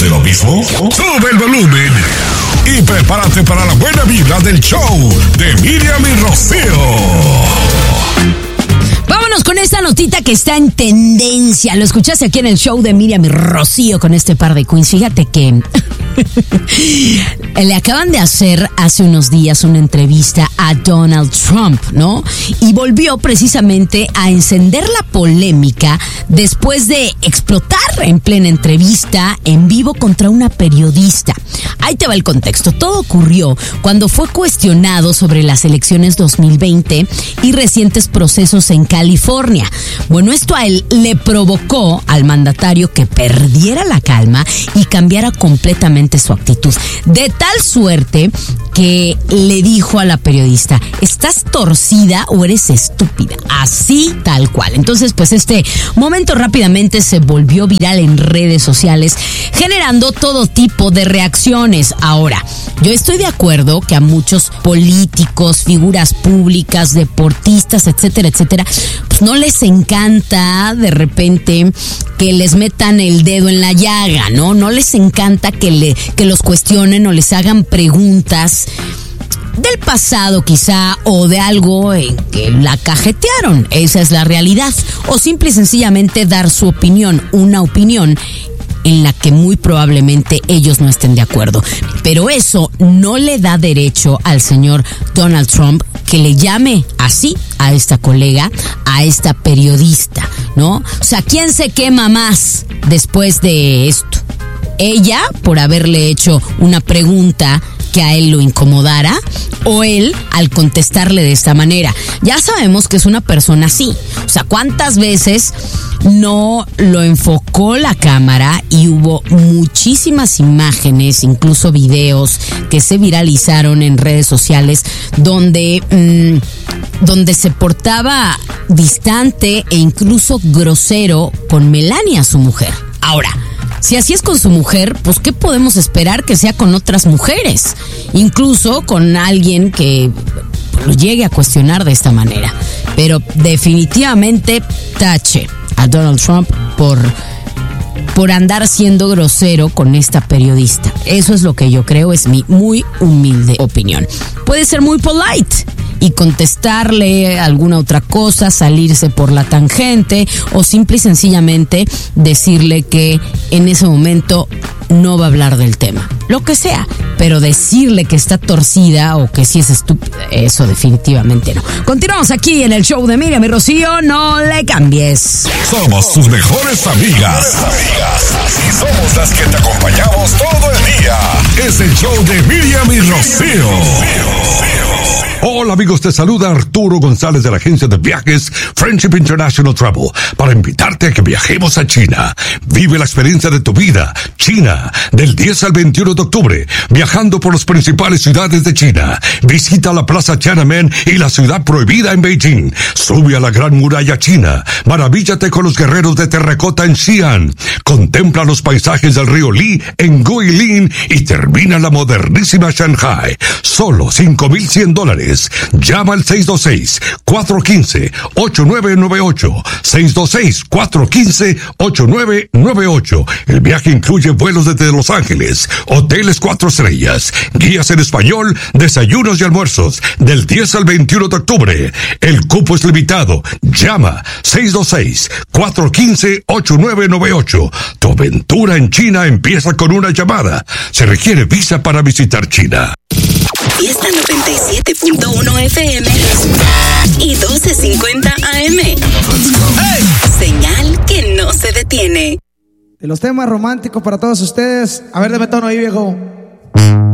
de lo mismo? Sube el volumen y prepárate para la buena vibra del show de Miriam y Rocío. Vámonos con esta notita que está en tendencia. Lo escuchaste aquí en el show de Miriam y Rocío con este par de queens. Fíjate que le acaban de hacer hace unos días una entrevista a Donald Trump, ¿no? Y volvió precisamente a encender la polémica después de explotar en plena entrevista en vivo contra una periodista. Ahí te va el contexto. Todo ocurrió cuando fue cuestionado sobre las elecciones 2020 y recientes procesos en California. Bueno, esto a él le provocó al mandatario que perdiera la calma y cambiara completamente su actitud. De tal suerte que le dijo a la periodista: ¿estás torcida o eres estúpida? Así tal cual. Entonces, pues este momento rápidamente se volvió viral en redes sociales, generando todo tipo de reacciones. Ahora, yo estoy de acuerdo que a muchos políticos, figuras públicas, deportistas, etcétera, etcétera, pues no les encanta de repente que les metan el dedo en la llaga, ¿no? No les encanta que los cuestionen o les hagan preguntas del pasado quizá, o de algo en que la cajetearon. Esa es la realidad. O simple y sencillamente dar su opinión, una opinión en la que muy probablemente ellos no estén de acuerdo. Pero eso no le da derecho al señor Donald Trump que le llame así a esta colega, a esta periodista, ¿no? O sea, ¿quién se quema más después de esto? ¿Ella, por haberle hecho una pregunta que a él lo incomodara, o él al contestarle de esta manera? Ya sabemos que es una persona así. O sea, ¿cuántas veces no lo enfocó la cámara y hubo muchísimas imágenes, incluso videos que se viralizaron en redes sociales donde se portaba distante e incluso grosero con Melania, su mujer? Ahora, si así es con su mujer, pues ¿qué podemos esperar que sea con otras mujeres? Incluso con alguien que lo llegue a cuestionar de esta manera. Pero definitivamente tache a Donald Trump por andar siendo grosero con esta periodista. Eso es lo que yo creo, es mi muy humilde opinión. Puede ser muy polite y contestarle alguna otra cosa, salirse por la tangente, o simple y sencillamente decirle que en ese momento no va a hablar del tema, lo que sea, pero decirle que está torcida o que sí es estúpida, eso definitivamente no. Continuamos aquí en el show de Miriam y Rocío, no le cambies. Somos tus mejores amigas. Y somos las que te acompañamos todo el día. Es el show de Miriam y Rocío. Hola amigos, te saluda Arturo González de la agencia de viajes Friendship International Travel para invitarte a que viajemos a China. Vive la experiencia de tu vida. China, del 10 al 21 de octubre, viajando por las principales ciudades de China. Visita la Plaza Tiananmen y la Ciudad Prohibida en Beijing. Sube a la Gran Muralla China. Maravíllate con los guerreros de terracota en Xi'an. Contempla los paisajes del río Li en Guilin y termina la modernísima Shanghai. Solo $5,100. Llama al 626-415-8998. 626-415-8998. El viaje incluye vuelos desde Los Ángeles, hoteles 4 estrellas, guías en español, desayunos y almuerzos, del 10 al 21 de octubre. El cupo es limitado. Llama 626-415-8998. Tu aventura en China empieza con una llamada. Se requiere visa para visitar China. Fiesta 97.1 FM y 1250 AM. Señal que no se detiene. De los temas románticos para todos ustedes. A ver, deme tono ahí, viejo.